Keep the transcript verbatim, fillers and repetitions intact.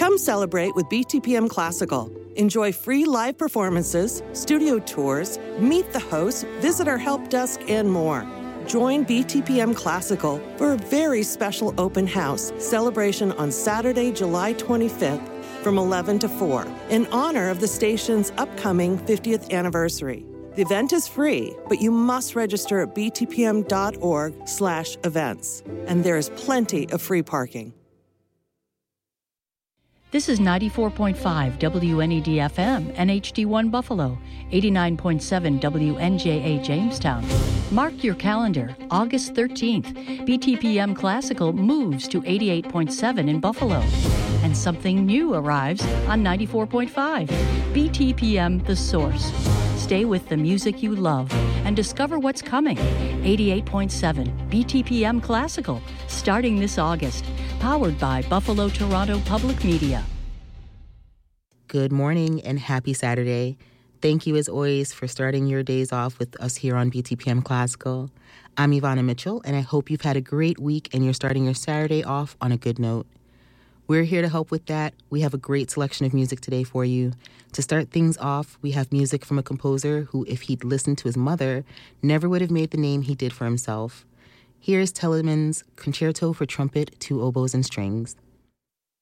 Come celebrate with B T P M Classical. Enjoy free live performances, studio tours, meet the hosts, visit our help desk, and more. Join B T P M Classical for a very special open house celebration on Saturday, July twenty-fifth from eleven to four in honor of the station's upcoming fiftieth anniversary. The event is free, but you must register at btpm.org slash events. And there is plenty of free parking. This is ninety-four point five W N E D F M, N H D one Buffalo, eighty-nine point seven W N J A Jamestown. Mark your calendar, August thirteenth, B T P M Classical moves to eighty-eight point seven in Buffalo. And something new arrives on ninety-four point five, B T P M The Source. Stay with the music you love and discover what's coming. eighty-eight point seven B T P M Classical, starting this August. Powered by Buffalo Toronto Public Media. Good morning and happy Saturday. Thank you as always for starting your days off with us here on B T P M Classical. I'm Ivana Mitchell, and I hope you've had a great week and you're starting your Saturday off on a good note. We're here to help with that. We have a great selection of music today for you. To start things off, we have music from a composer who, if he'd listened to his mother, never would have made the name he did for himself. Here's Telemann's Concerto for Trumpet, Two Oboes and Strings.